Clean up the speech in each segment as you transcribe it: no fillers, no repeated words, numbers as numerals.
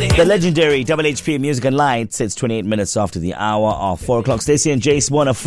The legendary WHP Music and Lights. It's 28 minutes after the hour of 4 o'clock. Stacey and Jace on a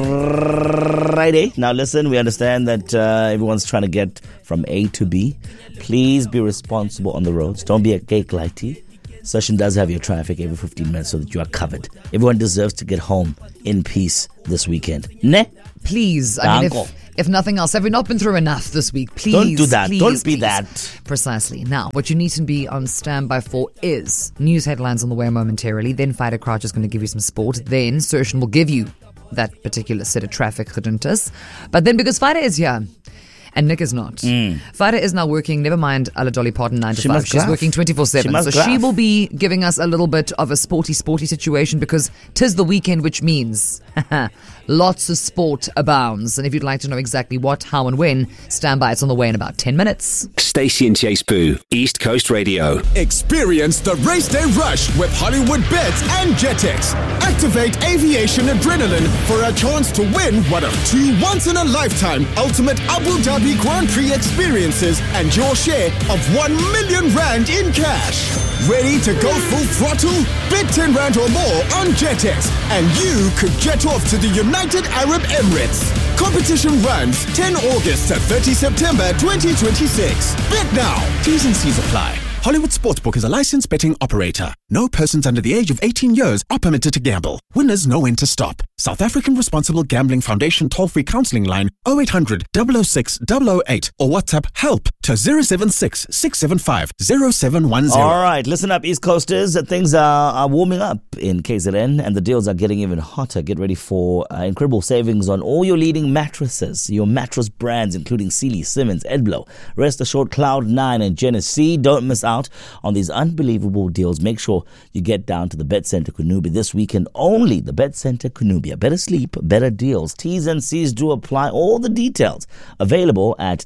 Friday. Now listen, we understand that everyone's trying to get from A to B. Please be responsible on the roads. Don't be a cake lighty. Session does have your traffic every 15 minutes so that you are covered. Everyone deserves to get home in peace this weekend. Ne? Please. I mean, if nothing else, have we not been through enough this week? Please. Don't do that. Don't be please. that. Precisely. Now, what you need to be on standby for is news headlines on the way momentarily. Then Fighter Crouch is going to give you some sport. Then Sershin will give you that particular set of traffic geduntes. But then because Fighter is here, and Nick is not. Fighter is now working, never mind Ala Dolly Parton 9 to 5. She's working 24/7. So she will be giving us a little bit of a sporty situation because 'tis the weekend, which means lots of sport abounds. And if you'd like to know exactly what, how and when, stand by. It's on the way in about 10 minutes. Stacey and Chase Boo, East Coast Radio. Experience the race day rush with Hollywood Bets and Jetex. Activate aviation adrenaline for a chance to win one of two once-in-a-lifetime ultimate Abu Dhabi Grand Prix experiences and your share of 1 million rand in cash. Ready to go full throttle? Bet 10 rand or more on Jetex and you could jet off to the United Arab Emirates. Competition runs 10 August to 30 September 2026. Bet now. T's and C's apply. Hollywood Sportsbook is a licensed betting operator. No persons under the age of 18 years are permitted to gamble. Winners know when to stop. South African Responsible Gambling Foundation toll-free counselling line 0800 006 008 or WhatsApp help to 076 675 0710. All right, listen up, East Coasters. Things are warming up in KZN and the deals are getting even hotter. Get ready for incredible savings on all your leading mattresses, your mattress brands, including Sealy, Simmons, Edblow. Rest assured, Cloud9 and Genesee. Don't miss out on these unbelievable deals. Make sure you get down to the Bet Center Kunubia this weekend only. The Bet Center Kunubia. Better sleep, better deals. T's and C's do apply. All the details available at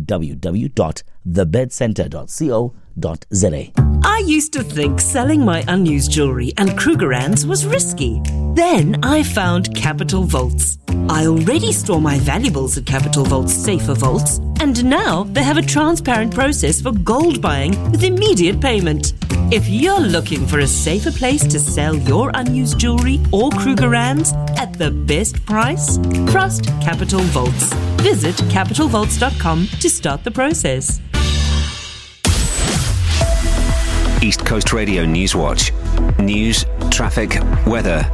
www.thebedcenter.co.za. I used to think selling my unused jewellery and Krugerrands was risky. Then I found Capital Vaults. I already store my valuables at Capital Vault's safer vaults, and now they have a transparent process for gold buying with immediate payment. If you're looking for a safer place to sell your unused jewellery or Krugerrands at the best price, trust Capital Vaults. Visit capitalvaults.com to start the process. East Coast Radio News Watch. News, traffic, weather.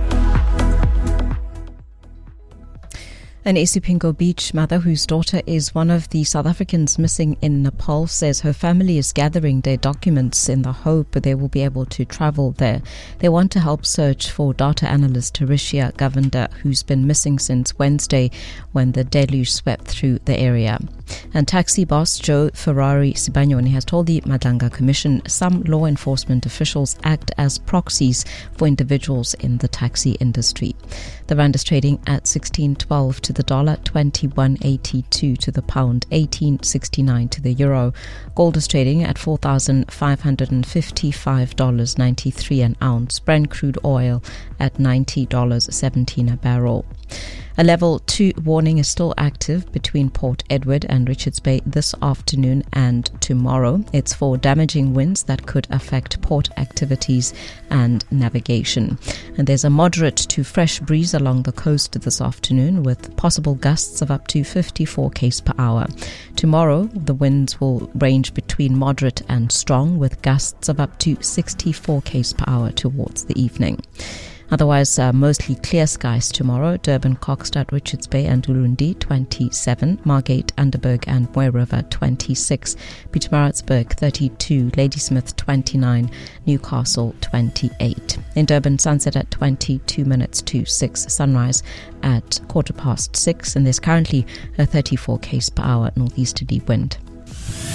An Isipingo Beach mother whose daughter is one of the South Africans missing in Nepal says her family is gathering their documents in the hope they will be able to travel there. They want to help search for data analyst Tarishia Govender, who's been missing since Wednesday when the deluge swept through the area. And taxi boss Joe Ferrari Sibanyoni has told the Madanga Commission some law enforcement officials act as proxies for individuals in the taxi industry. The rand is trading at 16.12 to the dollar, 21.82 to the pound, 18.69 to the euro. Gold is trading at $4,555.93 an ounce. Brent crude oil at $90.17 a barrel. A level 2 warning is still active between Port Edward and Richards Bay this afternoon and tomorrow. It's for damaging winds that could affect port activities and navigation. And there's a moderate to fresh breeze along the coast this afternoon with possible gusts of up to 54 km per hour. Tomorrow, the winds will range between moderate and strong with gusts of up to 64 km per hour towards the evening. Otherwise, mostly clear skies tomorrow. Durban, Kokstad, Richards Bay and Ulundi 27, Margate, Underberg and Moy River 26, Pietermaritzburg 32, Ladysmith 29, Newcastle 28. In Durban, sunset at 22 minutes to 6, sunrise at 6:15, and there's currently a 34 km per hour northeasterly wind.